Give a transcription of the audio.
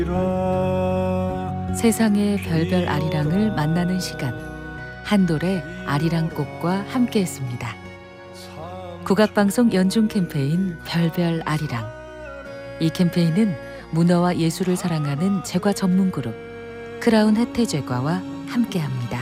세상의 별별 아리랑을 만나는 시간, 한돌의 아리랑꽃과 함께했습니다. 국악방송 연중 캠페인 별별 아리랑. 이 캠페인은 문화와 예술을 사랑하는 제과 전문 그룹 크라운 혜태제과와 함께합니다.